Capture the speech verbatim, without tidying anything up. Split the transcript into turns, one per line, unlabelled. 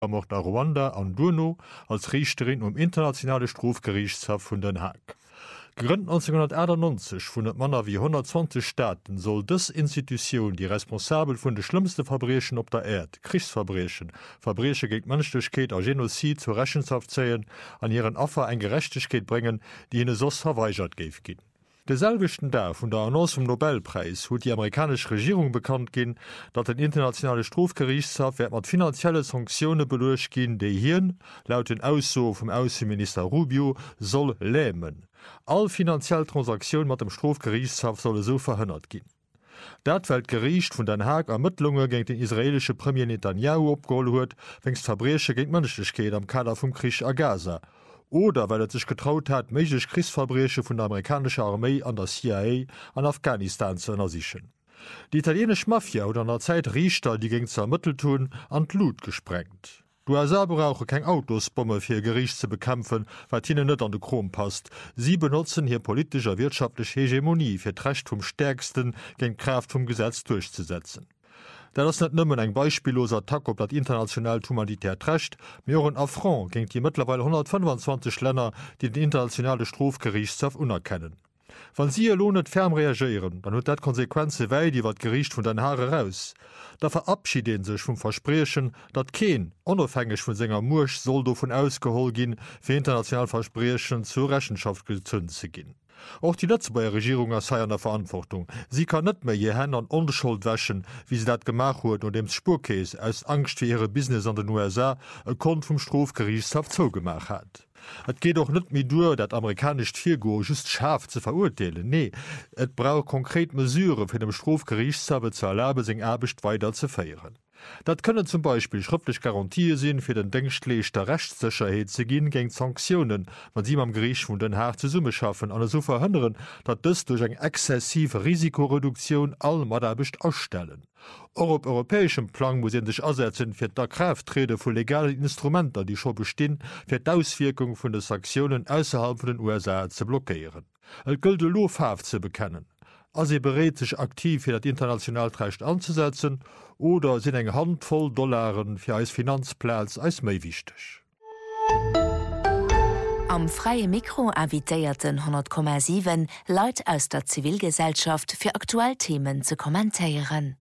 auch nach Ruanda an Durno als Richterin um internationale Strafgerichtshof von Den Haag. Gegründet neunzehnhundertachtundneunzig vun et Manner wie hundertzwanzig Staaten soll dës Institution die responsabel vun de schlimmste Verbrechen op der Erd, Kriegsverbrechen, Verbreche gegen Menschlichkeit a Genozid zur Rechenschaft zählen, an ihren Opfer ein Gerechtigkeit bringen, die ihnen sos verweigert geif gin. Deselwichten da vun der Annonce vom Nobelpreis huet die amerikanische Regierung bekannt gin, dat den internationale Strafgerichtshof werd mat finanzielle Sanktionen beluch gin, déi hien, laut den Ausso vom Außenminister Rubio, soll lähmen. All finanzielle Transaktionen mat dem Strafgerichtshof solle so verhënnert gin. Dat Welt Gericht vun Den Haag Ermittlungen gegen den israelische Premier Netanyahu opgeholt huet, wennst Verbreche gegen Menschlichkeit am Kader vom Krieg a Gaza. Oder weil er sich getraut hat, mögliche Kriegsverbrechen von der amerikanischen Armee an der C I A an Afghanistan zu ersichern. Die italienische Mafia oder an der Zeit Richter, die gegen zu ermitteln tun, an Blut gesprengt. Du hast aber auch kein Autosbombe für ihr Gericht zu bekämpfen, weil ihnen nicht an den Kron passt. Sie benutzen hier politische wirtschaftliche Hegemonie für das Recht vom Stärksten gegen Kraft vom Gesetz durchzusetzen. Da das net nëmmen eng beispielloser Attack op dat international humanitär trcht, Joren Affront gegen die mittlerweile hundertfünfundzwanzig Länder, die den internationale Strafgerichtshof unerkennen. Wann sie lohnet ferm reagieren, dann huet dat Konsequenze wei, die wat Gericht vun den Haare raus. Da verabschieden sech vum Versprechen, dat Keen onofhängig vun senger Mursch soll do vun ausgehol gin, fir international Versprechen zur Rechenschaft gezünnt ze gin. Auch die letzte Regierung als sei an der Verantwortung. Sie kann net mehr je Hände an Unschuld wäschen, wie sie dat gemacht huet und dem Spurkäse aus Angst für ihre Business an den U S A e Kont vom Strafgerichtshof zugemacht hat. Et geht doch net mir dur, dat amerikanisch Tiergo just scharf zu verurteilen. Nee, et braucht konkret Mesure für dem Strafgerichtshof zu erlauben, sing Erbicht weiter zu feiern. Dat könne zum Beispiel schriftlich Garantie sinn fir den Denkschlech der Rechtssicherheit ze gin gegen Sanktionen, man sie am Gericht vun den Haag zu Summe schaffen, an so verhindern, dat dës durch eng exzessive Risikoreduktion all Maderbicht ausstellen. Auch op europäischem Plan muss sich ersetzen fir der Krafttrede vu legale Instrumenter, die schon bestehen, fir d'Auswirkung vun de Sanktionen ausserhalb von den U S A zu blockieren. Et gilt lofhaft zu bekennen. Als sie berät sich aktiv für das Internationalrecht anzusetzen oder sind eine Handvoll Dollaren für als Finanzplatz als mehr wichtig.
Am freie Mikro invitierten hundert Komma sieben Leute aus der Zivilgesellschaft für Aktuellthemen zu kommentieren.